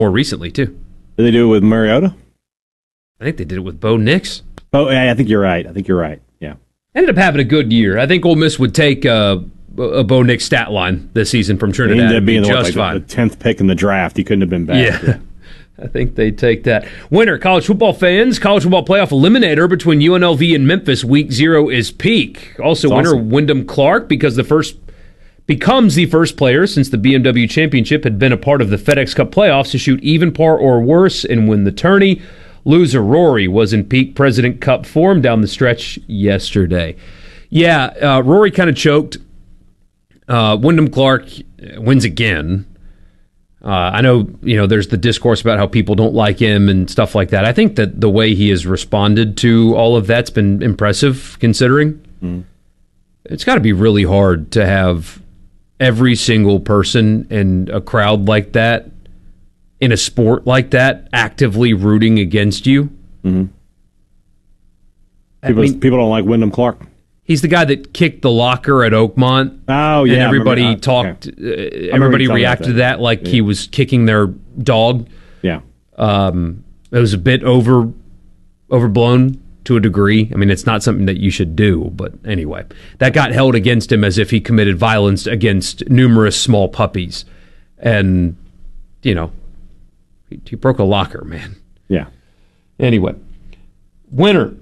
more recently, too. Did they do it with Mariota? I think they did it with Bo Nix. Oh, yeah, I think you're right. Yeah. Ended up having a good year. I think Ole Miss would take a Bo Nix stat line this season from Trinidad. He ended up being just fine. The 10th pick in the draft. He couldn't have been bad. Yeah. I think they take that. Winner, college football fans, college football playoff eliminator between UNLV and Memphis. Week 0 is peak. Also, That's winner awesome. Wyndham Clark becomes the first player since the BMW Championship had been a part of the FedEx Cup playoffs to shoot even par or worse and win the tourney. Loser Rory was in peak President Cup form down the stretch yesterday. Yeah, Rory kind of choked. Wyndham Clark wins again. I know, there's the discourse about how people don't like him and stuff like that. I think that the way he has responded to all of that's been impressive, considering. It's got to be really hard to have every single person in a crowd like that, in a sport like that, actively rooting against you. People don't like Wyndham Clark. He's the guy that kicked the locker at Oakmont. Oh, yeah. And everybody talked. Everybody reacted to that like he was kicking their dog. Yeah. It was a bit overblown to a degree. I mean, it's not something that you should do. But anyway, that got held against him as if he committed violence against numerous small puppies. And, he broke a locker, man. Yeah. Anyway, winner.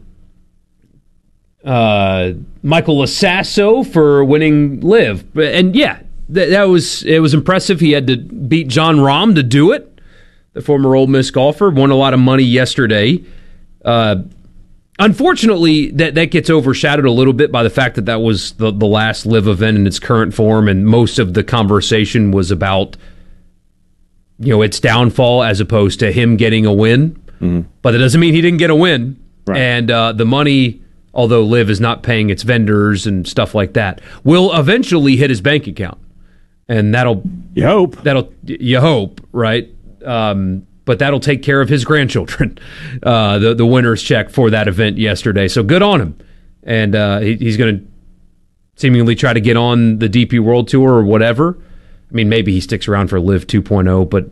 Michael Lasasso for winning Live. And yeah, it was impressive. He had to beat John Rahm to do it. The former Ole Miss golfer won a lot of money yesterday. Unfortunately, that gets overshadowed a little bit by the fact that was the last Live event in its current form, and most of the conversation was about its downfall as opposed to him getting a win. But that doesn't mean he didn't get a win. Right. And the money, although Live is not paying its vendors and stuff like that, will eventually hit his bank account. And you hope, right? But that'll take care of his grandchildren, the winner's check for that event yesterday. So good on him. And he's going to seemingly try to get on the DP World Tour or whatever. I mean, maybe he sticks around for Live 2.0, but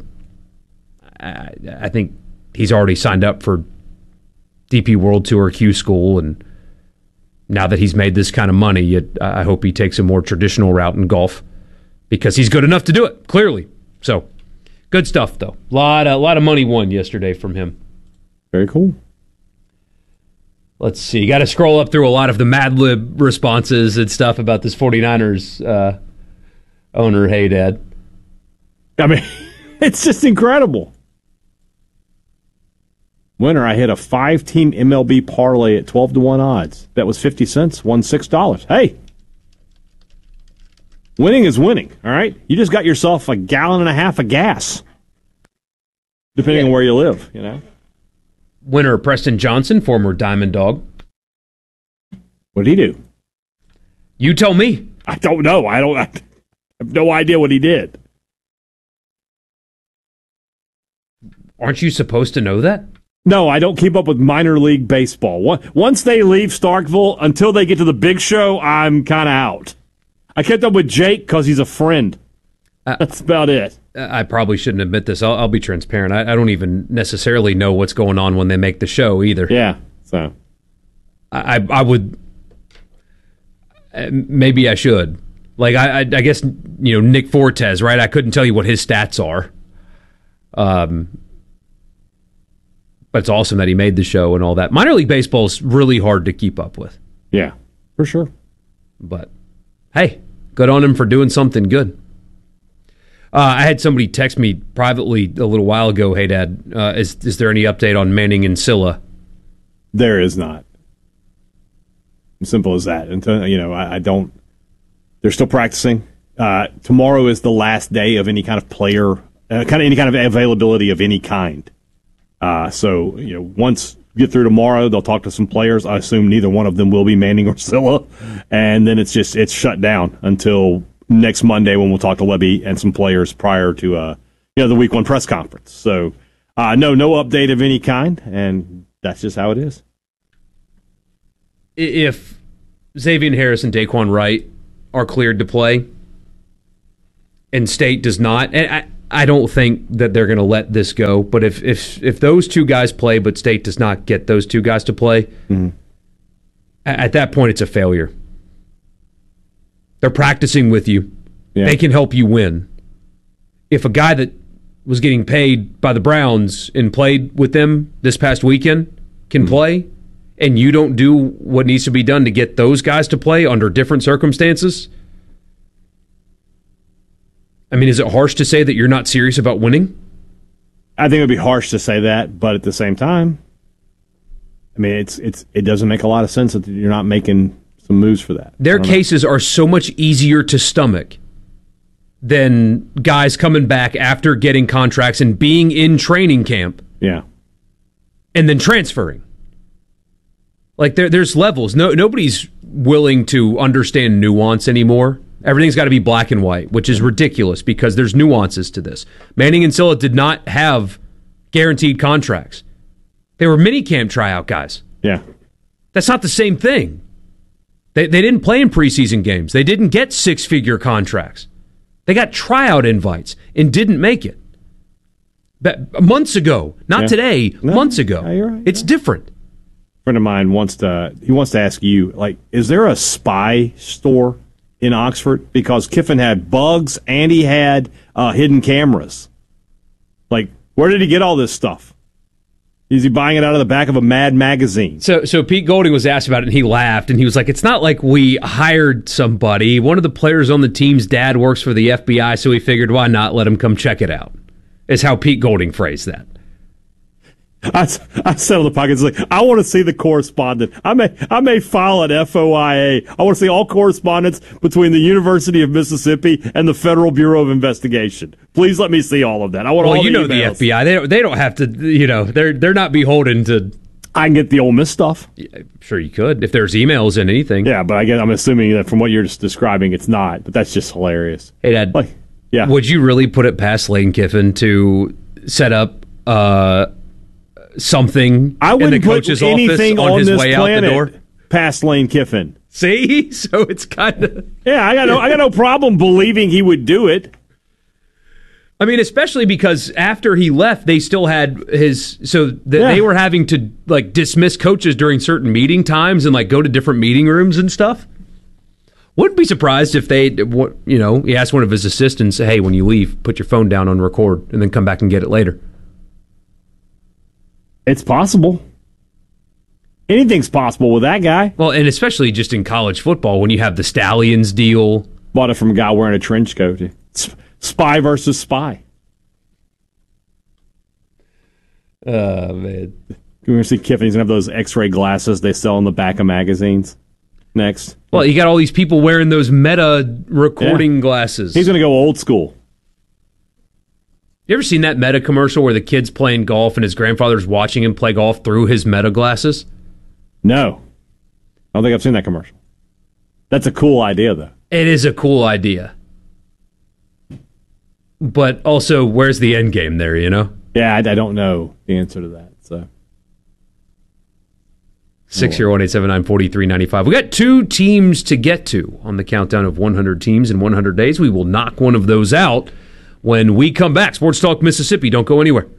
I think he's already signed up for DP World Tour Q School, and now that he's made this kind of money, I hope he takes a more traditional route in golf because he's good enough to do it, clearly. So, good stuff, though. A lot of money won yesterday from him. Very cool. Let's see. You got to scroll up through a lot of the Mad Lib responses and stuff about this 49ers owner. Hey, Dad. I mean, it's just incredible. Winner, I hit a 5-team MLB parlay at 12-1 odds. That was 50 cents, won $6. Hey, winning is winning, all right? You just got yourself a gallon and a half of gas, depending on where you live, Winner, Preston Johnson, former Diamond Dog. What did he do? You tell me. I don't know. I have no idea what he did. Aren't you supposed to know that? No, I don't keep up with minor league baseball. Once they leave Starkville, until they get to the big show, I'm kind of out. I kept up with Jake because he's a friend. That's about it. I probably shouldn't admit this. I'll be transparent. I don't even necessarily know what's going on when they make the show either. Yeah, so. I would... maybe I should. Like, I guess, Nick Fortes, right? I couldn't tell you what his stats are. But it's awesome that he made the show and all that. Minor league baseball is really hard to keep up with. Yeah, for sure. But, hey, good on him for doing something good. I had somebody text me privately a little while ago, hey, Dad, is there any update on Manning and Silla? There is not. Simple as that. Until, I don't... They're still practicing. Tomorrow is the last day of any kind of player, any kind of availability of any kind. So, once you get through tomorrow, they'll talk to some players. I assume neither one of them will be Manning or Silla. And then it's shut down until next Monday when we'll talk to Lebby and some players prior to, the week one press conference. So, no update of any kind. And that's just how it is. If Xavier Harris and Daquan Wright are cleared to play and State does not, and I don't think that they're going to let this go. But if those two guys play, but State does not get those two guys to play, at that point it's a failure. They're practicing with you. Yeah. They can help you win. If a guy that was getting paid by the Browns and played with them this past weekend can play, and you don't do what needs to be done to get those guys to play under different circumstances, I mean, is it harsh to say that you're not serious about winning? I think it would be harsh to say that, but at the same time, I mean, it doesn't make a lot of sense that you're not making some moves for that. Their cases are so much easier to stomach than guys coming back after getting contracts and being in training camp. Yeah. And then transferring. Like, there's levels. Nobody's willing to understand nuance anymore. Everything's got to be black and white, which is ridiculous because there's nuances to this. Manning and Silla did not have guaranteed contracts. They were minicamp tryout guys. Yeah. That's not the same thing. They didn't play in preseason games. They didn't get six-figure contracts. They got tryout invites and didn't make it. But months ago, not today, months ago. Yeah, you're right, it's different. A friend of mine wants to ask you, like, is there a spy store in Oxford? Because Kiffin had bugs and he had hidden cameras. Like, where did he get all this stuff? Is he buying it out of the back of a Mad magazine? So Pete Golding was asked about it, and he laughed, and he was like, it's not like we hired somebody. One of the players on the team's dad works for the FBI, so we figured, why not let him come check it out, is how Pete Golding phrased that. I said on the podcast, like, I want to see the correspondent. I may file an FOIA. I want to see all correspondence between the University of Mississippi and the Federal Bureau of Investigation. Please let me see all of that. I want all the emails. The FBI. They don't have to. They're not beholden to. I can get the Ole Miss stuff. Yeah, sure, you could if there's emails and anything. Yeah, but I'm assuming that from what you're just describing, it's not. But that's just hilarious. Hey, Dad. Would you really put it past Lane Kiffin to set up something I wouldn't in the coach's put anything office on his this way out the door? Past Lane Kiffin. See? So it's kind of... Yeah, I got no problem believing he would do it. I mean, especially because after he left, they still had his... They were having to, like, dismiss coaches during certain meeting times and, like, go to different meeting rooms and stuff. Wouldn't be surprised if he asked one of his assistants, hey, when you leave, put your phone down on record and then come back and get it later. It's possible. Anything's possible with that guy. Well, and especially just in college football when you have the Stallions deal. Bought it from a guy wearing a trench coat. Spy versus spy. Oh, man. We're going to see Kiffin. He's going to have those X-ray glasses they sell in the back of magazines next. Well, you got all these people wearing those Meta recording glasses. He's going to go old school. You ever seen that Meta commercial where the kid's playing golf and his grandfather's watching him play golf through his Meta glasses? No. I don't think I've seen that commercial. That's a cool idea, though. It is a cool idea. But also, where's the end game there, you know? Yeah, I don't know the answer to that. So 601-879-4395. We got 2 teams to get to on the countdown of 100 teams in 100 days. We will knock one of those out when we come back. Sports Talk Mississippi. Don't go anywhere.